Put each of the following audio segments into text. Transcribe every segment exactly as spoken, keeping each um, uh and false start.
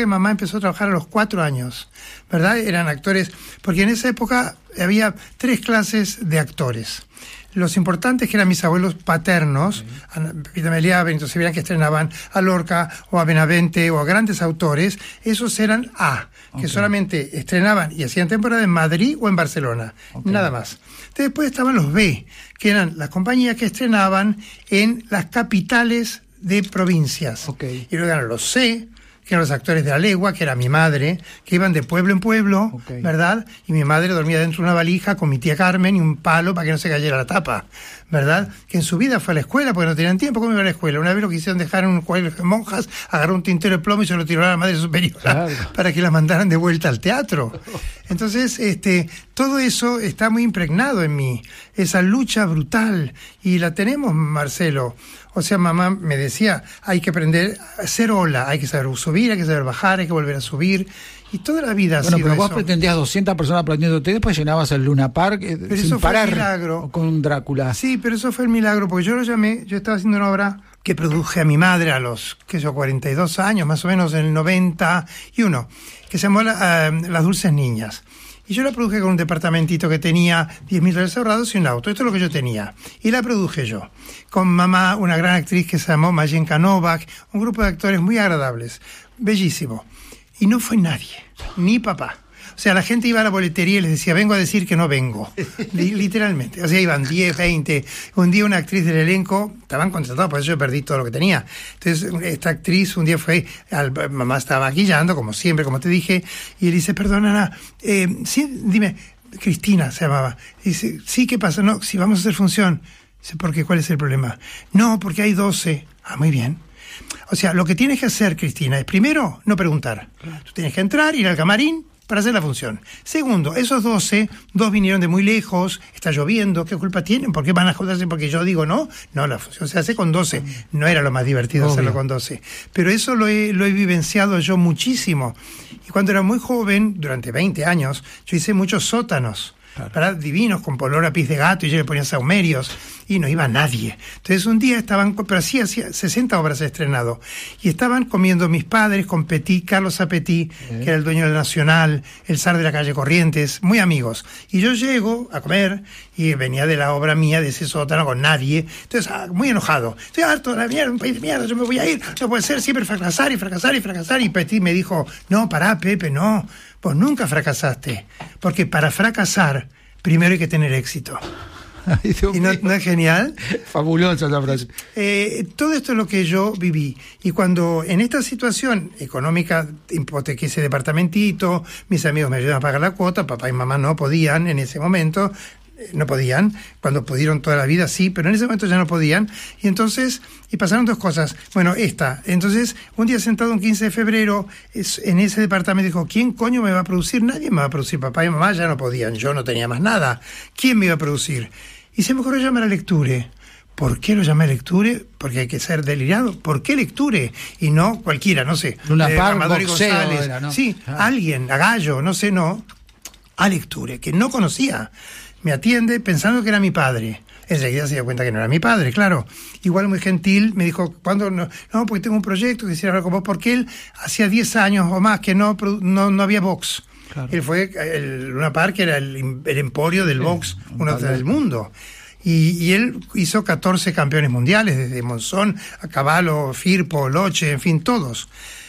que mamá empezó a trabajar a los cuatro años, ¿verdad? Eran actores, porque en esa época había tres clases de actores. Los importantes, que eran mis abuelos paternos, uh-huh. Pepita Meliá, Benito Sevillán, que estrenaban a Lorca o a Benavente o a grandes autores, esos eran A, que okay. solamente estrenaban y hacían temporada en Madrid o en Barcelona, okay. nada más. Después estaban los B, que eran las compañías que estrenaban en las capitales de provincias. Okay. Y luego eran los C, que eran los actores de la legua, que era mi madre, que iban de pueblo en pueblo, okay. ¿verdad? Y mi madre dormía dentro de una valija con mi tía Carmen y un palo para que no se cayera la tapa, ¿verdad? Que en su vida fue a la escuela porque no tenían tiempo. ¿Cómo iba a la escuela? Una vez lo quisieron dejar en un colegio de monjas, agarró un tintero de plomo y se lo tiró a la madre superiora, claro. para que la mandaran de vuelta al teatro. Entonces, este, todo eso está muy impregnado en mí, esa lucha brutal, y la tenemos, Marcelo. O sea, mamá me decía, hay que aprender a hacer ola, hay que saber subir, hay que saber bajar, hay que volver a subir. Y toda la vida ha bueno, sido pero vos eso. Pretendías doscientas personas aprendiéndote, y después llenabas el Luna Park eh, pero sin eso parar, fue el milagro. Con Drácula. Sí, pero eso fue el milagro, porque yo lo llamé, yo estaba haciendo una obra que produje a mi madre a los, qué sé yo, cuarenta y dos años, más o menos en el noventa y uno, que se llamó la, uh, Las Dulces Niñas. Y yo la produje con un departamentito que tenía diez mil dólares ahorrados y un auto. Esto es lo que yo tenía. Y la produje yo. Con mamá, una gran actriz que se llamó Majenka Novak, un grupo de actores muy agradables. Bellísimo. Y no fue nadie, ni papá. O sea, la gente iba a la boletería y les decía, vengo a decir que no vengo. Literalmente. O sea, iban diez, veinte. Un día una actriz del elenco, estaban contratados, por eso yo perdí todo lo que tenía. Entonces, esta actriz un día fue, al, mamá estaba maquillando, como siempre, como te dije, y él dice, perdón, Ana, eh, sí, dime, Cristina se llamaba. Dice, sí, ¿qué pasa? No, si vamos a hacer función. Dice, ¿por qué? ¿Cuál es el problema? No, porque hay doce. Ah, muy bien. O sea, lo que tienes que hacer, Cristina, es primero, no preguntar. Tú tienes que entrar, ir al camarín, para hacer la función. Segundo, esos doce, dos vinieron de muy lejos, está lloviendo, ¿qué culpa tienen? ¿Por qué van a joderse porque yo digo no? No, la función se hace con doce. No era lo más divertido Obvio. hacerlo con doce. Pero eso lo he, lo he vivenciado yo muchísimo. Y cuando era muy joven, durante veinte años, yo hice muchos sótanos. Claro. Para divinos, con olor a pis de gato, y yo le ponía saumerios, y no iba nadie. Entonces un día estaban, pero así hacía sesenta obras he estrenado, y estaban comiendo mis padres con Petit, Carlos Zapetti, ¿Eh? que era el dueño del Nacional, el zar de la calle Corrientes, muy amigos. Y yo llego a comer, y venía de la obra mía, de ese sótano, con nadie. Entonces, muy enojado. Estoy harto de la mierda, un país de mierda, yo me voy a ir. No puede ser siempre fracasar y fracasar y fracasar. Y Petit me dijo, no, pará, Pepe, no. Vos nunca fracasaste, porque para fracasar primero hay que tener éxito. Ay, ¿Y no, no es genial? Fabulosa esa frase. Eh, todo esto es lo que yo viví. Y cuando en esta situación económica hipotequé ese departamentito, mis amigos me ayudaban a pagar la cuota, papá y mamá no podían en ese momento, no podían, cuando pudieron toda la vida sí, pero en ese momento ya no podían, y entonces, y pasaron dos cosas, bueno, esta, entonces, un día sentado un quince de febrero, es, en ese departamento dijo, ¿quién coño me va a producir? Nadie me va a producir, papá y mamá ya no podían, yo no tenía más nada, ¿quién me iba a producir? Y se me ocurrió llamar a Lecture. ¿Por qué lo llamé Lecture? Porque hay que ser delirado. ¿Por qué Lecture? Y no cualquiera, no sé, Luna eh, Park, Amador y boxeo González, era, ¿no? sí, ah. alguien, a Gallo, no sé, no, a Lecture, que no conocía. Me atiende pensando que era mi padre. Enseguida se dio cuenta que no era mi padre, claro. Igual muy gentil, me dijo, ¿cuándo? No, no porque tengo un proyecto, quisiera hablar con vos, porque él hacía diez años o más que no, no, no había box. Claro. Él fue, el Luna Park era el, el emporio del sí, box, uno del mundo. Y, y él hizo catorce campeones mundiales, desde Monzón a Cavallo, Firpo, Loche, en fin, todos.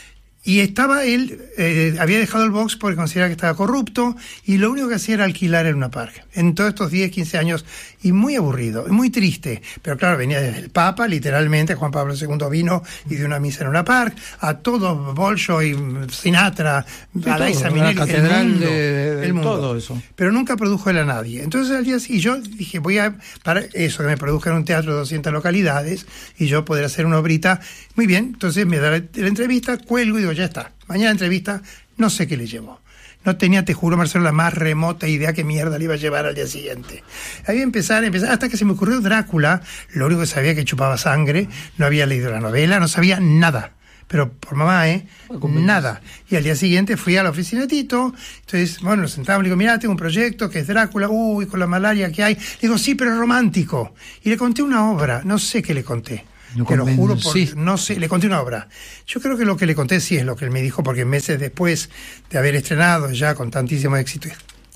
Y estaba él, eh, había dejado el box porque consideraba que estaba corrupto, y lo único que hacía era alquilar el Luna Park. En todos estos diez, quince años, y muy aburrido, muy triste. Pero claro, venía desde el Papa, literalmente, Juan Pablo segundo vino y dio una misa en Luna Park, a todos, Bolshoi, Sinatra, sí, a Liza Minnelli, el mundo, de, de, el mundo. Todo eso. Pero nunca produjo él a nadie. Entonces al día siguiente, y yo dije, voy a, para eso, que me produzca en un teatro de doscientas localidades, y yo poder hacer una obrita. Muy bien, entonces me da la, la entrevista, cuelgo y digo, ya está. Mañana entrevista, no sé qué le llevó. No tenía, te juro, Marcelo, la más remota idea qué mierda le iba a llevar al día siguiente. Ahí empezar, empezar, hasta que se me ocurrió Drácula. Lo único que sabía que chupaba sangre, no había leído la novela, no sabía nada. Pero por mamá, ¿eh? Nada. Y al día siguiente fui a la oficina de Tito, entonces, bueno, nos sentamos, le digo, mirá, tengo un proyecto que es Drácula, uy, con la malaria que hay. Le digo, sí, pero es romántico. Y le conté una obra, no sé qué le conté. Lo te lo juro, por, convencí. no sé, le conté una obra. Yo creo que lo que le conté sí es lo que él me dijo, porque meses después de haber estrenado, ya con tantísimo éxito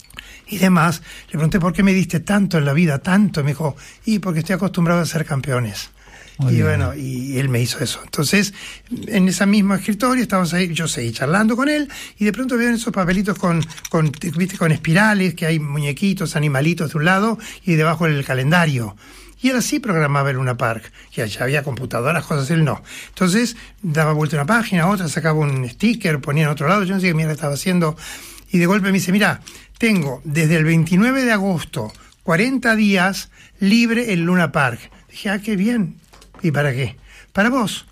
y demás, le pregunté por qué me diste tanto en la vida, tanto. Me dijo, y porque estoy acostumbrado a ser campeones. Muy y bien. Bueno, y él me hizo eso. Entonces, en esa misma escritorio estábamos ahí, yo seguí charlando con él, y de pronto veo esos papelitos con, con, viste, con espirales, que hay muñequitos, animalitos de un lado, y debajo el calendario. Y él así programaba el Luna Park. Y allá había computadoras, cosas, él no. Entonces, daba vuelta una página, otra, sacaba un sticker, ponía en otro lado, yo no sé qué mierda estaba haciendo, y de golpe me dice, mira, tengo desde el veintinueve de agosto, cuarenta días, libre el Luna Park. Dije, ah, qué bien. ¿Y para qué? Para vos.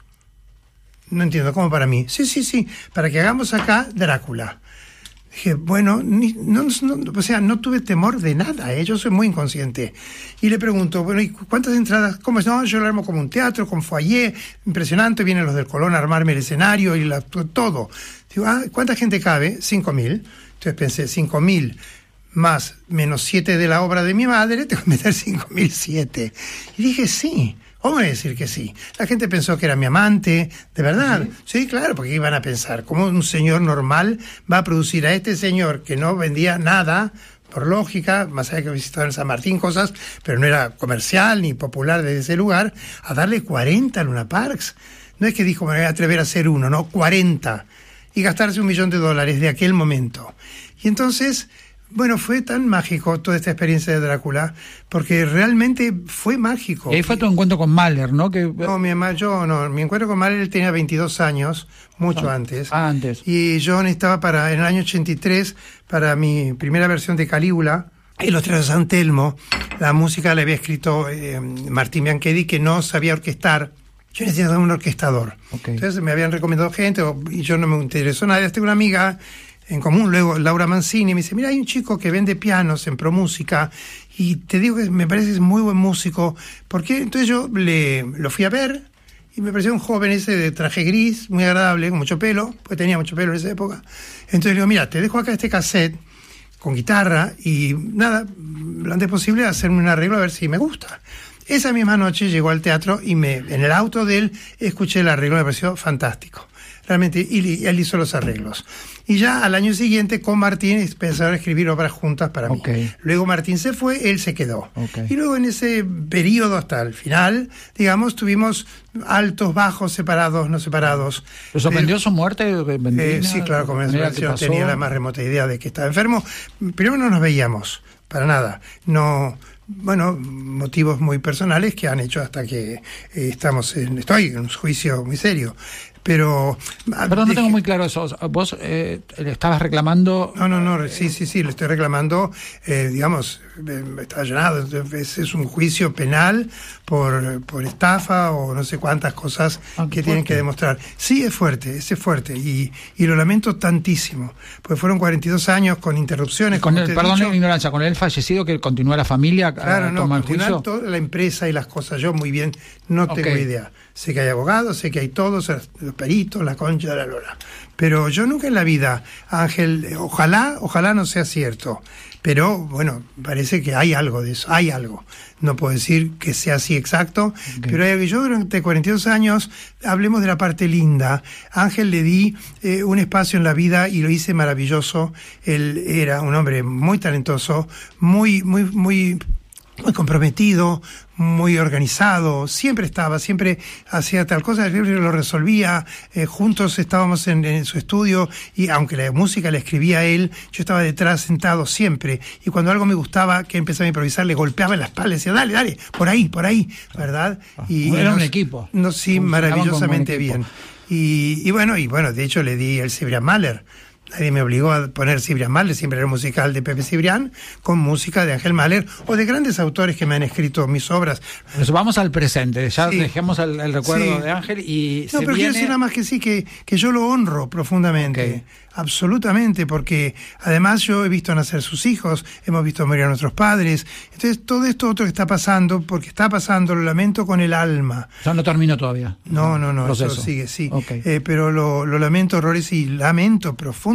No entiendo, ¿cómo para mí? Sí, sí, sí, para que hagamos acá Drácula. Dije, bueno, ni, no, no, o sea, no tuve temor de nada, ¿eh? Yo soy muy inconsciente. Y le pregunto, bueno, ¿y cuántas entradas? ¿Cómo es? No, yo lo armo como un teatro, con foyer, impresionante, vienen los del Colón a armarme el escenario y la, todo. Digo, ah, ¿cuánta gente cabe? Cinco mil. Entonces pensé, cinco mil más menos siete de la obra de mi madre, tengo que meter cinco mil siete. Y dije, sí. ¿Cómo voy a decir que sí? La gente pensó que era mi amante, ¿de verdad? Sí, sí, claro, porque iban a pensar, ¿cómo un señor normal va a producir a este señor que no vendía nada, por lógica, más allá que visitaba en San Martín cosas, pero no era comercial ni popular desde ese lugar, a darle cuarenta Luna Parks? No es que dijo, me voy a atrever a hacer uno, no, cuarenta. Y gastarse un millón de dólares de aquel momento. Y entonces, bueno, fue tan mágico toda esta experiencia de Drácula, porque realmente fue mágico. Y ahí fue tu encuentro con Mahler, ¿no? Que... No, mi mamá, yo no, mi encuentro con Mahler, él tenía veintidós años, mucho ah, antes. Ah, antes. Y yo necesitaba para, en el año ochenta y tres, para mi primera versión de Calígula, en los Teatros de San Telmo, la música la había escrito eh, Martín Bianchedi, que no sabía orquestar. Yo necesitaba un orquestador. Okay. Entonces me habían recomendado gente, y yo no me interesó nada. Tengo una amiga en común, luego Laura Mancini, me dice, mira, hay un chico que vende pianos en ProMúsica, y te digo que me parece que es muy buen músico. ¿Por qué? Entonces yo le, lo fui a ver, y me pareció un joven ese de traje gris, muy agradable, con mucho pelo, porque tenía mucho pelo en esa época. Entonces le digo, mira, te dejo acá este cassette con guitarra, y nada, lo antes posible hacerme un arreglo a ver si me gusta. Esa misma noche llegó al teatro, y me en el auto de él escuché el arreglo, me pareció fantástico. Realmente, y, y él hizo los arreglos. Y ya al año siguiente con Martín empezaron a escribir obras juntas para mí. Okay. Luego Martín se fue, él se quedó. Okay. Y luego en ese periodo hasta el final, digamos, tuvimos altos, bajos, separados, no separados. ¿Lo sorprendió su muerte? Eh, sí, claro, como no tenía la más remota idea de que estaba enfermo. Primero no nos veíamos, para nada. No... Bueno, motivos muy personales que han hecho hasta que eh, estamos en, estoy en un juicio muy serio. Pero... Pero no tengo muy claro eso. ¿Vos eh, le estabas reclamando...? No, no, no. Sí, sí, sí. Le estoy reclamando, eh, digamos, eh, está allanado. Es, es un juicio penal por, por estafa o no sé cuántas cosas ah, que tienen que demostrar. Sí, es fuerte, es fuerte. Y, y lo lamento tantísimo. Porque fueron cuarenta y dos años con interrupciones. Con el, perdón la ignorancia, con el fallecido que continúa la familia claro, a no, tomar el juicio. Toda la empresa y las cosas. Yo muy bien no tengo okay. idea. Sé que hay abogados, sé que hay todos, los peritos, la concha de la lora. Pero yo nunca en la vida, Ángel, ojalá, ojalá no sea cierto. Pero, bueno, parece que hay algo de eso, hay algo. No puedo decir que sea así exacto, okay. pero hay, yo durante cuarenta y dos años, hablemos de la parte linda. Ángel le di eh, un espacio en la vida y lo hice maravilloso. Él era un hombre muy talentoso, muy, muy, muy... muy comprometido, muy organizado, siempre estaba, siempre hacía tal cosa, lo resolvía, eh, juntos estábamos en, en su estudio y aunque la música la escribía él, yo estaba detrás sentado siempre y cuando algo me gustaba, que empezaba a improvisar, le golpeaba en la espalda y decía, dale, dale, por ahí, por ahí, ¿verdad? Y, Era y nos, un equipo. No, sí, maravillosamente bien. Y, y bueno, y bueno, de hecho le di el Cibrián Mahler. Nadie me obligó a poner Cibrián Mahler, siempre era musical de Pepe Cibrián, con música de Ángel Mahler, o de grandes autores que me han escrito mis obras. Nos vamos al presente, ya sí. dejemos el, el recuerdo sí. de Ángel y No, se pero viene... quiero decir nada más que sí, que, que yo lo honro profundamente. Okay. Absolutamente, porque además yo he visto nacer sus hijos, hemos visto morir a nuestros padres, entonces todo esto otro que está pasando, porque está pasando, lo lamento con el alma. Ya no terminó todavía. No, no, no, proceso. Eso sigue, sí. Okay. Eh, pero lo, lo lamento horrores y lamento profundamente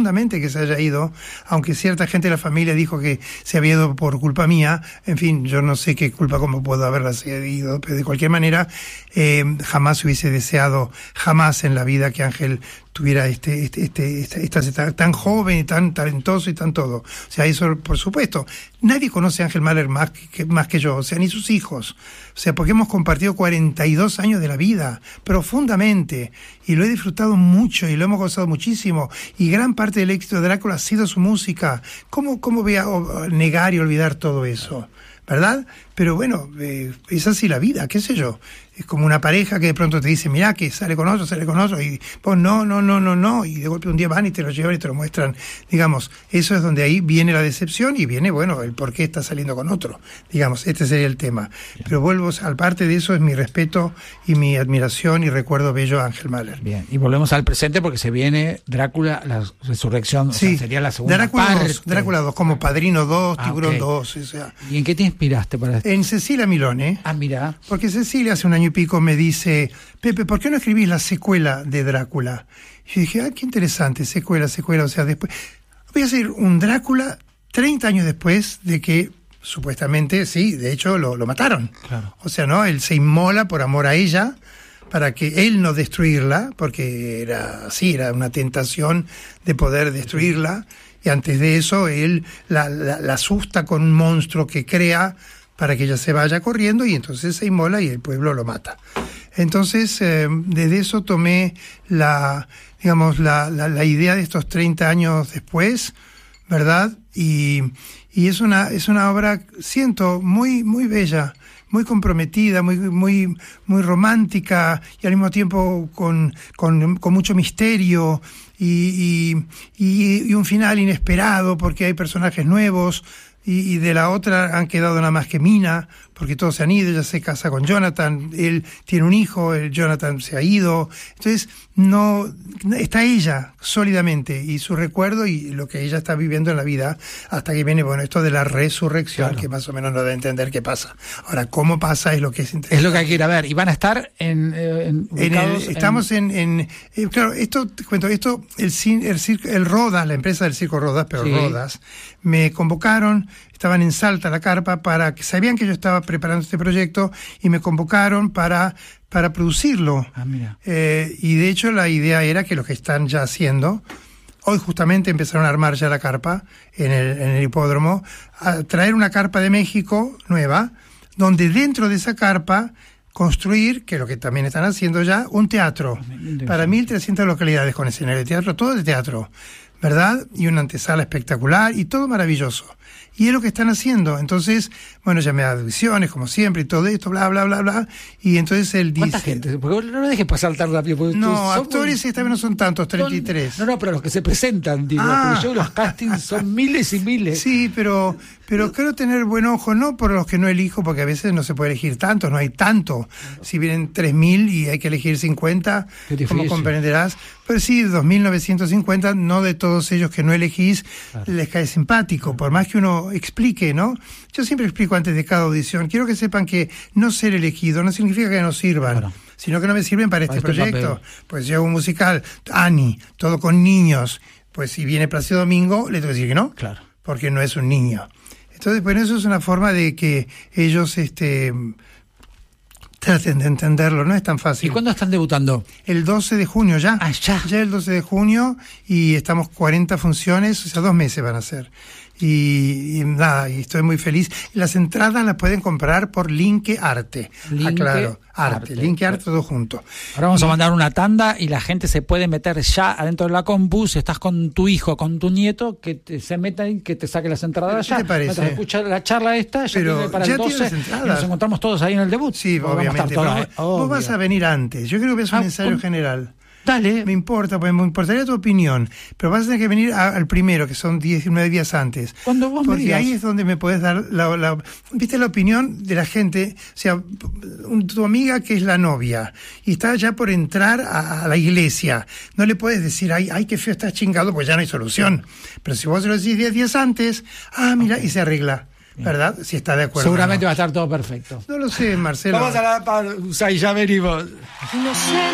profundamente que se haya ido, aunque cierta gente de la familia dijo que se había ido por culpa mía. En fin, yo no sé qué culpa, cómo puedo haberla ido, pero de cualquier manera, eh, jamás hubiese deseado, jamás en la vida que Ángel tuviera este, este, este, este, esta, esta, tan joven y tan talentoso y tan todo. O sea, eso, por supuesto, nadie conoce a Ángel Mahler más que, más que yo, o sea, ni sus hijos. O sea, porque hemos compartido cuarenta y dos años de la vida, profundamente, y lo he disfrutado mucho y lo hemos gozado muchísimo, y gran parte del éxito de Drácula ha sido su música. ¿Cómo, cómo voy a negar y olvidar todo eso? ¿Verdad? Pero bueno, eh, es así la vida, qué sé yo. Es como una pareja que de pronto te dice, mirá, que sale con otro, sale con otro, y vos no, no, no, no, no, y de golpe un día van y te lo llevan y te lo muestran. Digamos, eso es donde ahí viene la decepción y viene, bueno, el por qué está saliendo con otro. Digamos, este sería el tema. Bien. Pero vuelvo, al parte de eso es mi respeto y mi admiración y recuerdo bello a Ángel Mahler. Bien, y volvemos al presente porque se viene Drácula, la resurrección, sí, o sea, sería la segunda Drácula parte. dos, Drácula dos, como Padrino dos, ah, Tiburón okay. dos, o sea. ¿Y en qué te inspiraste para esto? En Cecilia Milone. Ah, mira. Porque Cecilia hace un año y pico me dice, Pepe, ¿por qué no escribís la secuela de Drácula? Y yo dije, ah, qué interesante, secuela, secuela, o sea, después voy a hacer un Drácula treinta años después de que supuestamente, sí, de hecho lo, lo mataron. Claro. O sea, ¿no? Él se inmola por amor a ella, para que él no destruirla, porque era así, era una tentación de poder destruirla, y antes de eso él la, la, la asusta con un monstruo que crea para que ella se vaya corriendo, y entonces se inmola y el pueblo lo mata. Entonces, eh, desde eso tomé la, digamos, la, la, la idea de estos treinta años después, ¿verdad? Y, y es una, es una obra, siento, muy, muy bella, muy comprometida, muy, muy, muy romántica, y al mismo tiempo con, con, con mucho misterio, y, y, y, y un final inesperado, porque hay personajes nuevos. Y, y de la otra han quedado nada más que Mina, porque todos se han ido, ella se casa con Jonathan, él tiene un hijo, el Jonathan se ha ido, entonces no está ella sólidamente, y su recuerdo y lo que ella está viviendo en la vida, hasta que viene, bueno, esto de la resurrección, claro, que más o menos nos da a entender qué pasa. Ahora, cómo pasa es lo que es interesante. Es lo que hay que ir a ver, y van a estar en... Eh, en, en el, estamos en... en, en eh, claro, esto, te cuento, esto, el, el, el, el Rodas, la empresa del Circo Rodas, pero sí. Rodas, me convocaron, estaban en Salta, la carpa, para que sabían que yo estaba preparando este proyecto y me convocaron para, para producirlo. Ah, mira. Eh, y de hecho la idea era que lo que están ya haciendo, hoy justamente empezaron a armar ya la carpa en el, en el hipódromo, a traer una carpa de México nueva, donde dentro de esa carpa construir, que es lo que también están haciendo ya, un teatro para mil trescientas localidades con escenario de teatro, todo de teatro, ¿verdad? Y una antesala espectacular y todo maravilloso. Y es lo que están haciendo. Entonces, bueno, ya me da audiciones, como siempre, y todo esto, bla, bla, bla, bla. Y entonces él dice... ¿Cuánta gente? Porque no lo dejes pasar tan rápido. Porque no, actores muy... esta vez no son tantos, treinta y tres. Son, no, no, pero los que se presentan, digo. Ah. Porque yo los castings son miles y miles. Sí, pero, pero creo tener buen ojo, no por los que no elijo, porque a veces no se puede elegir tantos, no hay tanto. Si vienen tres mil y hay que elegir cincuenta, como comprenderás. Pero sí, dos mil novecientos cincuenta, no de todos ellos que no elegís, claro, les cae simpático, por más que uno explique, ¿no? Yo siempre explico antes de cada audición, quiero que sepan que no ser elegido no significa que no sirvan, claro, sino que no me sirven para, para este, este proyecto. Papel. Pues yo hago un musical, Annie, todo con niños, pues si viene Plácido Domingo, le tengo que decir que no, claro, porque no es un niño. Entonces, bueno, eso es una forma de que ellos, este... traten de entenderlo, no es tan fácil. ¿Y cuándo están debutando? El doce de junio ya. Ah, ya. Ya el doce de junio, y estamos cuarenta funciones, o sea, dos meses van a ser. Y, y nada, y estoy muy feliz. Las entradas las pueden comprar por Linke Arte. Linke ah, claro, Arte. Arte. Linke Arte, todo junto. Ahora vamos y, a mandar una tanda y la gente se puede meter ya adentro de la compu. Si estás con tu hijo, con tu nieto, que te, se meta y que te saque las entradas ya. ¿Qué te parece? Mientras escucha la charla esta, ya pero tiene para ya el doce. Y nos encontramos todos ahí en el debut. Sí, vamos obviamente. Todos, vos, eh, vos vas a venir antes. Yo creo que es un ah, ensayo con... general. Dale. Me importa, pues me importaría tu opinión, pero vas a tener que venir a, al primero, que son diecinueve días antes. Cuando vos Porque me digas. ahí es donde me puedes dar la, la, viste, la opinión de la gente. O sea, un, tu amiga que es la novia y está ya por entrar a, a la iglesia, no le puedes decir, ay, ay, qué feo estás chingado, pues ya no hay solución. Pero si vos se lo decís diez días antes, ah, mira, okay, y se arregla. ¿Verdad? Si está de acuerdo. Seguramente no. va a estar todo perfecto. No lo sé, Marcelo. Vamos a la pausa y ya venimos. No sé.